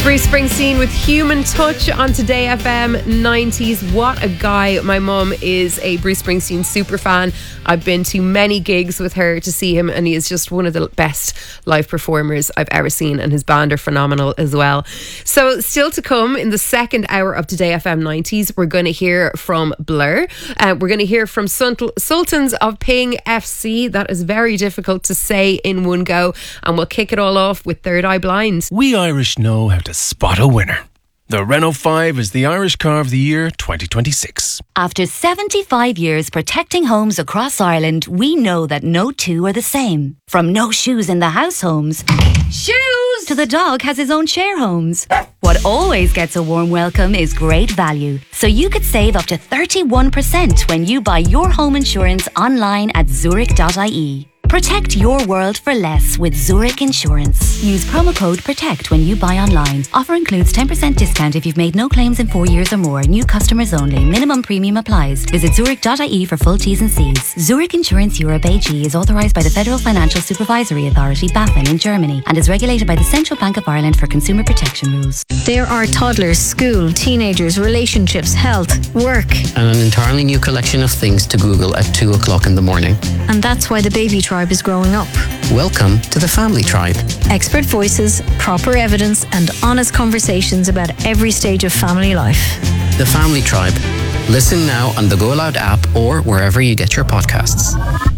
Bruce Springsteen with Human Touch on Today FM 90s. What a guy. My mum is a Bruce Springsteen super fan. I've been to many gigs with her to see him, and he is just one of the best live performers I've ever seen, and his band are phenomenal as well. So still to come in the second hour of Today FM 90s, we're going to hear from Blur. We're going to hear from Sultans of Ping FC. That is very difficult to say in one go. And we'll kick it all off with Third Eye Blind. We Irish know how to spot a winner. The Renault 5 is the Irish car of the year 2026. After 75 years protecting homes across Ireland, we know that no two are the same. From no shoes in the house homes, shoes, to the dog has his own share homes. What always gets a warm welcome is great value. So you could save up to 31% when you buy your home insurance online at Zurich.ie. Protect your world for less with Zurich Insurance. Use promo code PROTECT when you buy online. Offer includes 10% discount if you've made no claims in 4 years or more. New customers only. Minimum premium applies. Visit Zurich.ie for full T's and C's. Zurich Insurance Europe AG is authorised by the Federal Financial Supervisory Authority, BaFin, in Germany, and is regulated by the Central Bank of Ireland for consumer protection rules. There are toddlers, school, teenagers, relationships, health, work. And an entirely new collection of things to Google at 2 o'clock in the morning. And that's why the baby tribe is growing up. Welcome to the Family Tribe. Expert voices, proper evidence, and honest conversations about every stage of family life. The Family Tribe. Listen now on the Go Loud app or wherever you get your podcasts.